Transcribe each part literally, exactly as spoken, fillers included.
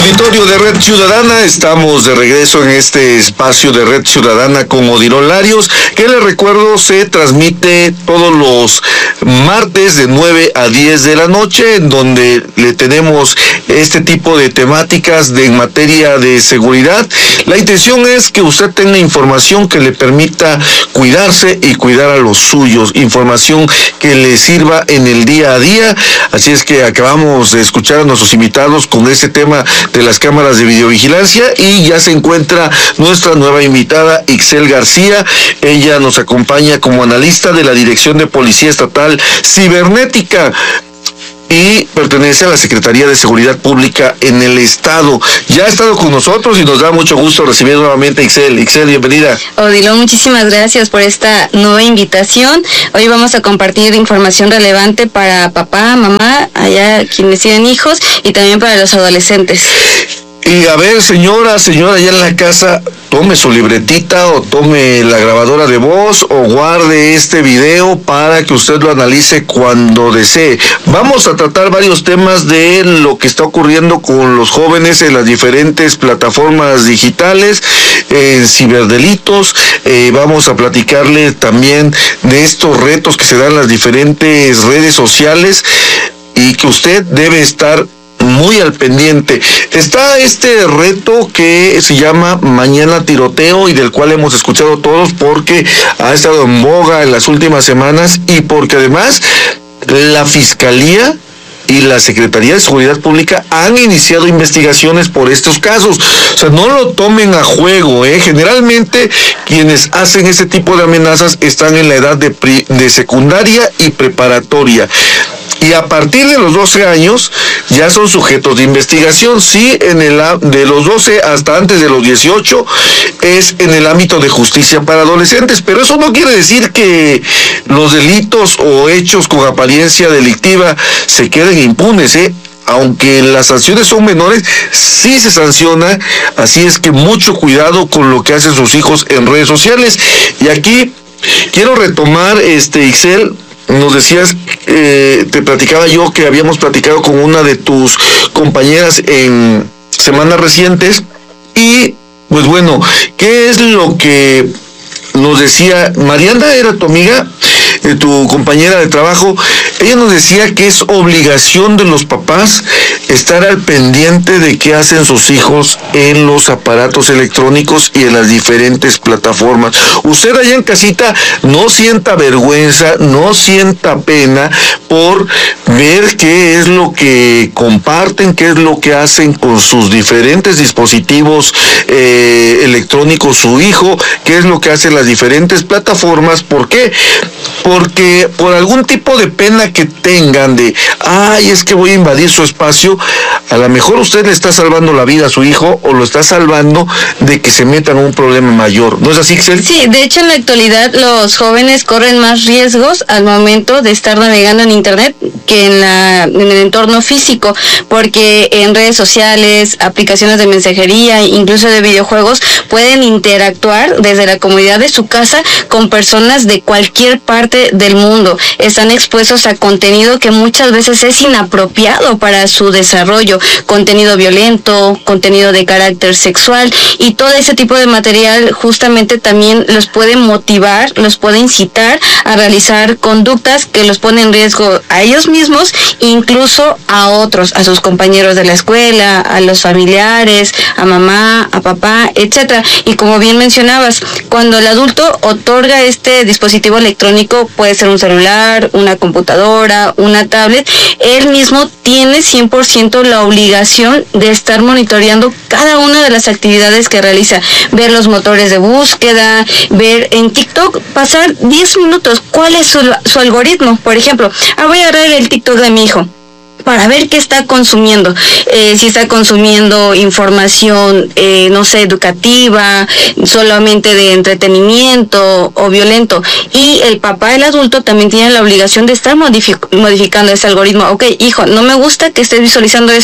Auditorio de Red Ciudadana, estamos de regreso en este espacio de Red Ciudadana con Odilon Larios, que les recuerdo se transmite todos los martes de nueve a diez de la noche, en donde le tenemos este tipo de temáticas de en materia de seguridad. La intención es que usted tenga información que le permita cuidarse y cuidar a los suyos, información que le sirva en el día a día. Así es que acabamos de escuchar a nuestros invitados con este tema de las cámaras de videovigilancia y ya se encuentra nuestra nueva invitada, Ixel García. Ella nos acompaña como analista de la Dirección de Policía Estatal Cibernética y pertenece a la Secretaría de Seguridad Pública en el Estado. Ya ha estado con nosotros y nos da mucho gusto recibir nuevamente a Ixel. Ixel, bienvenida. Odilon, muchísimas gracias por esta nueva invitación. Hoy vamos a compartir información relevante para papá, mamá, allá quienes tienen hijos y también para los adolescentes. Y a ver, señora, señora, allá en la casa, tome su libretita o tome la grabadora de voz o guarde este video para que usted lo analice cuando desee. Vamos a tratar varios temas de lo que está ocurriendo con los jóvenes en las diferentes plataformas digitales, en ciberdelitos. Eh, vamos a platicarle también de estos retos que se dan en las diferentes redes sociales y que usted debe estar muy al pendiente. Está este reto que se llama Mañana Tiroteo y del cual hemos escuchado todos porque ha estado en boga en las últimas semanas y porque además la Fiscalía y la Secretaría de Seguridad Pública han iniciado investigaciones por estos casos. O sea, no lo tomen a juego, ¿eh? Generalmente quienes hacen este tipo de amenazas están en la edad de, pri- de secundaria y preparatoria. Y a partir de los doce años ya son sujetos de investigación. Sí, en el de los doce hasta antes de los dieciocho es en el ámbito de justicia para adolescentes, pero eso no quiere decir que los delitos o hechos con apariencia delictiva se queden impunes, ¿eh? Aunque las sanciones son menores, sí se sanciona, así es que mucho cuidado con lo que hacen sus hijos en redes sociales. Y aquí quiero retomar, este Ixel, nos decías, eh, te platicaba yo que habíamos platicado con una de tus compañeras en semanas recientes y pues bueno, ¿qué es lo que nos decía? Mariana era tu amiga, eh, tu compañera de trabajo. Ella nos decía que es obligación de los papás estar al pendiente de qué hacen sus hijos en los aparatos electrónicos y en las diferentes plataformas. Usted allá en casita no sienta vergüenza, no sienta pena por ver qué es lo que comparten, qué es lo que hacen con sus diferentes dispositivos eh, electrónicos su hijo, qué es lo que hacen las diferentes plataformas. ¿Por qué? Porque por algún tipo de pena que tengan de, ay, es que voy a invadir su espacio, a lo mejor usted le está salvando la vida a su hijo o lo está salvando de que se metan en un problema mayor. ¿No es así, Ixel? Sí, de hecho en la actualidad los jóvenes corren más riesgos al momento de estar navegando en internet que en, la, en el entorno físico, porque en redes sociales, aplicaciones de mensajería, incluso de videojuegos, pueden interactuar desde la comodidad de su casa con personas de cualquier parte del mundo. Están expuestos a contenido que muchas veces es inapropiado para su desarrollo, contenido violento, contenido de carácter sexual, y todo ese tipo de material justamente también los puede motivar, los puede incitar a realizar conductas que los ponen en riesgo a ellos mismos, incluso a otros, a sus compañeros de la escuela, a los familiares, a mamá, a papá, etcétera. Y como bien mencionabas, cuando el adulto otorga este dispositivo electrónico, puede ser un celular, una computadora, una tablet, él mismo tiene cien por ciento la obligación de estar monitoreando cada una de las actividades que realiza, ver los motores de búsqueda, ver en TikTok, pasar diez minutos, cuál es su, su algoritmo. Por ejemplo, ah, voy a agarrar el TikTok de mi hijo para ver qué está consumiendo, eh, si está consumiendo información, eh, no sé, educativa, solamente de entretenimiento o violento. Y el papá, el adulto, también tiene la obligación de estar modific- modificando ese algoritmo. Ok, hijo, no me gusta que estés visualizando esto,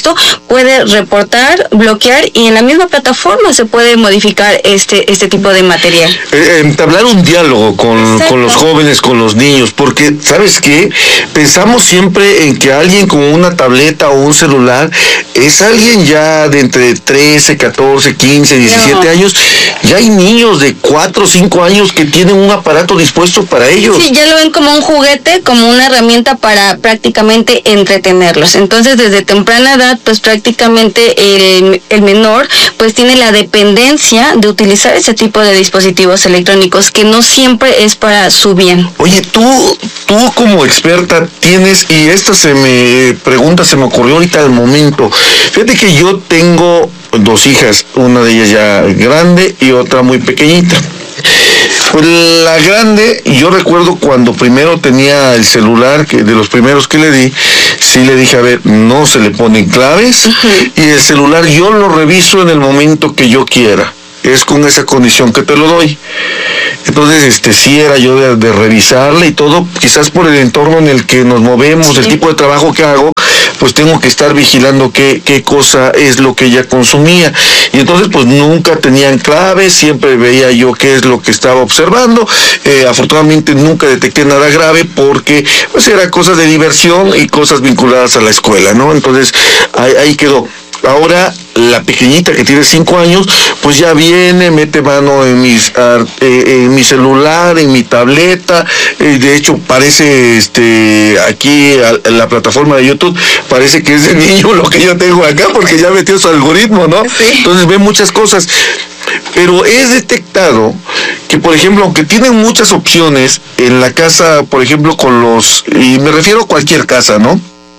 puede reportar, bloquear, y en la misma plataforma se puede modificar este este tipo de material. Eh, entablar un diálogo con, con los jóvenes, con los niños, porque, ¿sabes qué? Pensamos siempre en que alguien con una tableta o un celular es alguien ya de entre trece, catorce, quince, diecisiete no. años. Ya hay niños de cuatro o cinco años que tienen un aparato dispuesto para ellos. Sí, ya lo ven como un juguete, como una herramienta para prácticamente entretenerlos. Entonces, desde temprana edad, pues prácticamente el, el menor pues tiene la dependencia de utilizar ese tipo de dispositivos electrónicos, que no siempre es para su bien. Oye, tú, tú como experta tienes, y esta se me pregunta, se me ocurrió ahorita al momento. Fíjate que yo tengo dos hijas, una de ellas ya grande y otra muy pequeñita. Pues la grande, yo recuerdo cuando primero tenía el celular, que de los primeros que le di, sí le dije, a ver, no se le ponen claves, uh-huh. y el celular yo lo reviso en el momento que yo quiera. Es con esa condición que te lo doy. Entonces, este, sí era yo de, de revisarle y todo, quizás por el entorno en el que nos movemos, sí. el tipo de trabajo que hago, pues tengo que estar vigilando qué, qué cosa es lo que ella consumía. Y entonces, pues nunca tenían claves, siempre veía yo qué es lo que estaba observando. Eh, afortunadamente nunca detecté nada grave porque, pues, era cosas de diversión y cosas vinculadas a la escuela, ¿no? Entonces, ahí, ahí quedó. Ahora la pequeñita que tiene cinco años, pues ya viene, mete mano en mis uh, eh, en mi celular, en mi tableta, eh, de hecho parece este aquí a, a la plataforma de YouTube, parece que es de niño lo que yo tengo acá, porque ya metió su algoritmo, ¿no? Sí. Entonces ve muchas cosas. Pero es detectado que, por ejemplo, aunque tienen muchas opciones en la casa, por ejemplo, con los, y me refiero a cualquier casa, ¿no?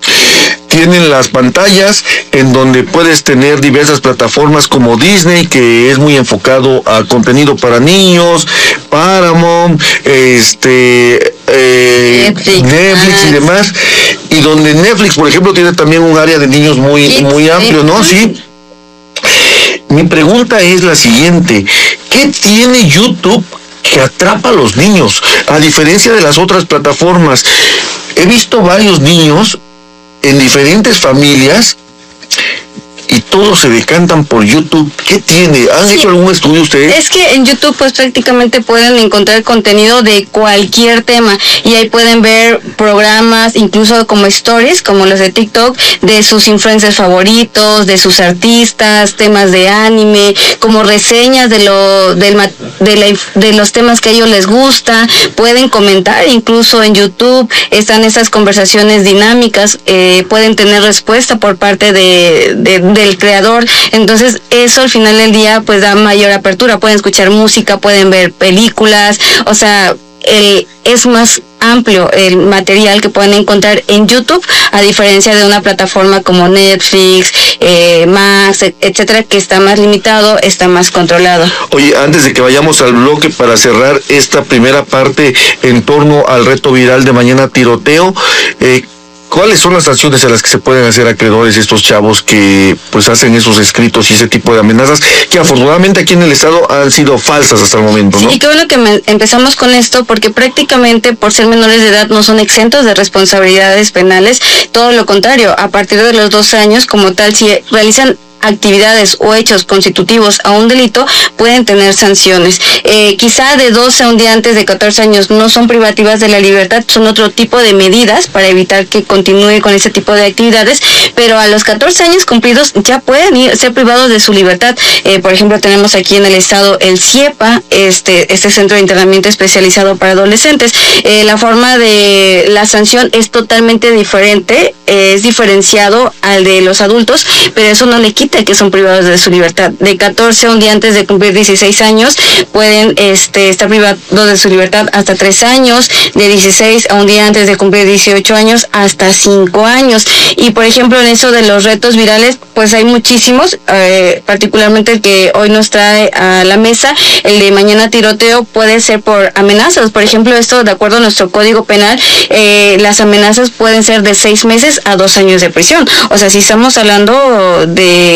Tienen las pantallas en donde puedes tener diversas plataformas como Disney, que es muy enfocado a contenido para niños, Paramount, este, eh, Netflix, Netflix y demás, y donde Netflix, por ejemplo, tiene también un área de niños muy, muy amplio, ¿no? Sí. Mi pregunta es la siguiente: ¿qué tiene YouTube que atrapa a los niños, a diferencia de las otras plataformas? He visto varios niños en diferentes familias y todos se decantan por YouTube. ¿Qué tiene? ¿Han sí. hecho algún estudio ustedes? Es que en YouTube pues prácticamente pueden encontrar contenido de cualquier tema, y ahí pueden ver programas, incluso como stories, como los de TikTok, de sus influencers favoritos, de sus artistas, temas de anime, como reseñas de lo del de, la, de los temas que a ellos les gusta. Pueden comentar incluso en YouTube, están esas conversaciones dinámicas, eh, pueden tener respuesta por parte de, de, de del creador. Entonces eso al final del día pues da mayor apertura, pueden escuchar música, pueden ver películas, o sea, el, es más amplio el material que pueden encontrar en YouTube, a diferencia de una plataforma como Netflix, eh, Max, etcétera, que está más limitado, está más controlado. Oye, antes de que vayamos al bloque para cerrar esta primera parte en torno al reto viral de mañana tiroteo, eh, ¿cuáles son las sanciones a las que se pueden hacer acreedores estos chavos que pues hacen esos escritos y ese tipo de amenazas que afortunadamente aquí en el estado han sido falsas hasta el momento, ¿no? Sí, y qué bueno que me, empezamos con esto, porque prácticamente por ser menores de edad no son exentos de responsabilidades penales, todo lo contrario, a partir de los doce años como tal, si realizan actividades o hechos constitutivos a un delito, pueden tener sanciones. Eh, quizá de doce a un día antes de catorce años no son privativas de la libertad, son otro tipo de medidas para evitar que continúe con ese tipo de actividades, pero a los catorce años cumplidos ya pueden ir, ser privados de su libertad. Eh, por ejemplo, tenemos aquí en el estado el CIEPA, este, este centro de internamiento especializado para adolescentes. Eh, la forma de la sanción es totalmente diferente, eh, es diferenciado al de los adultos, pero eso no le quita que son privados de su libertad. De catorce a un día antes de cumplir dieciséis años pueden este, estar privados de su libertad hasta tres años, de dieciséis a un día antes de cumplir dieciocho años hasta cinco años. Y por ejemplo en eso de los retos virales, pues hay muchísimos, eh, particularmente el que hoy nos trae a la mesa, el de mañana tiroteo, puede ser por amenazas. Por ejemplo, esto de acuerdo a nuestro código penal, eh, las amenazas pueden ser de seis meses a dos años de prisión. O sea, si estamos hablando de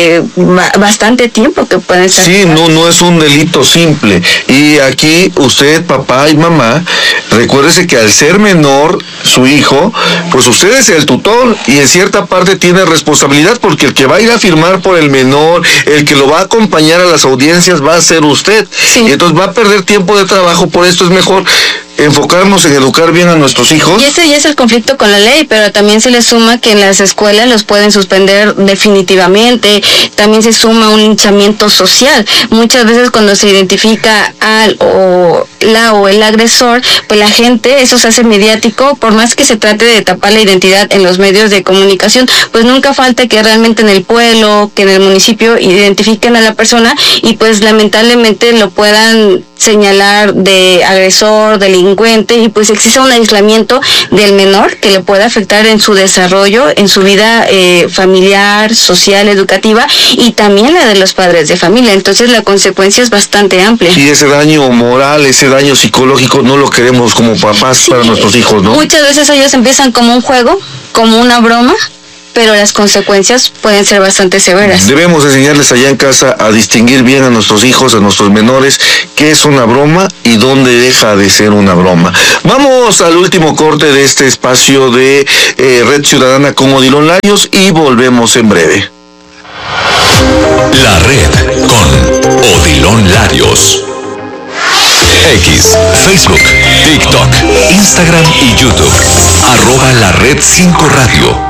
eh, bastante tiempo que pueden estar. Sí, no, no es un delito simple. Y aquí usted, papá y mamá, recuérdese que al ser menor su hijo, pues usted es el tutor y en cierta parte tiene responsabilidad, porque el que va a ir a firmar por el menor, el que lo va a acompañar a las audiencias va a ser usted. Sí. Y entonces va a perder tiempo de trabajo. Por esto es mejor enfocarnos en educar bien a nuestros hijos. Y ese ya es el conflicto con la ley, pero también se le suma que en las escuelas los pueden suspender definitivamente. También se suma un linchamiento social. Muchas veces cuando se identifica al o la o el agresor, pues la gente, eso se hace mediático, por más que se trate de tapar la identidad en los medios de comunicación, pues nunca falta que realmente en el pueblo, que en el municipio identifiquen a la persona y pues lamentablemente lo puedan señalar de agresor, delincuente, y pues existe un aislamiento del menor que le puede afectar en su desarrollo, en su vida eh, familiar, social, educativa, y también la de los padres de familia. Entonces la consecuencia es bastante amplia. Y ese daño moral, ese daño psicológico no lo queremos como papás, sí, para nuestros hijos, ¿no? Muchas veces ellos empiezan como un juego, como una broma, pero las consecuencias pueden ser bastante severas. Debemos enseñarles allá en casa a distinguir bien a nuestros hijos, a nuestros menores, qué es una broma y dónde deja de ser una broma. Vamos al último corte de este espacio de eh, Red Ciudadana con Odilon Larios y volvemos en breve. La Red con Odilon Larios. X, Facebook, TikTok, Instagram y YouTube. Arroba la Red cinco Radio.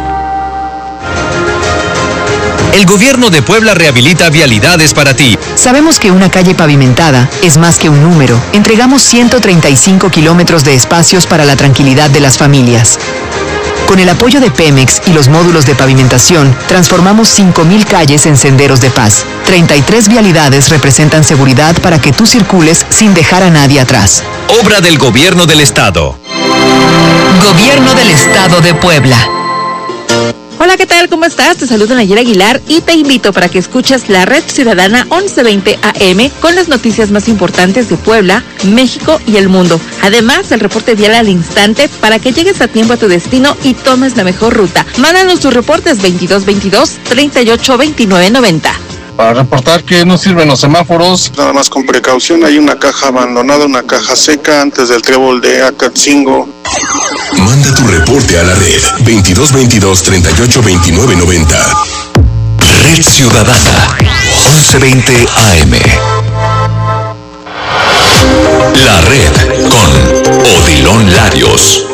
El gobierno de Puebla rehabilita vialidades para ti. Sabemos que una calle pavimentada es más que un número. Entregamos ciento treinta y cinco kilómetros de espacios para la tranquilidad de las familias. Con el apoyo de Pemex y los módulos de pavimentación, transformamos cinco mil calles en senderos de paz. treinta y tres vialidades representan seguridad para que tú circules sin dejar a nadie atrás. Obra del Gobierno del Estado. Gobierno del Estado de Puebla. Hola, ¿qué tal? ¿Cómo estás? Te saluda Nayera Aguilar y te invito para que escuches la Red Ciudadana once veinte A M con las noticias más importantes de Puebla, México y el mundo. Además, el reporte vial al instante para que llegues a tiempo a tu destino y tomes la mejor ruta. Mándanos tus reportes veintidós veintidós, treinta y ocho veintinueve noventa. Para reportar que no sirven los semáforos. Nada más con precaución, hay una caja abandonada, una caja seca antes del trébol de Acatzingo. Manda tu reporte a la red veintidós veintidós, treinta y ocho veintinueve noventa. Red Ciudadana once veinte A M. La Red con Odilon Larios.